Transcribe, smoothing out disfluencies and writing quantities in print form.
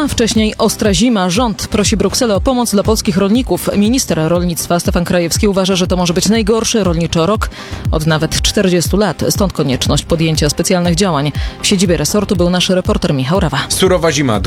a wcześniej ostra zima. Rząd prosi Brukselę o pomoc dla polskich rolników. Minister rolnictwa Stefan Krajewski uważa, że to może być najgorszy rolniczy rok od nawet 40 lat. Stąd konieczność podjęcia specjalnych działań. W siedzibie resortu był nasz reporter Michał Rawa. Surowa zima.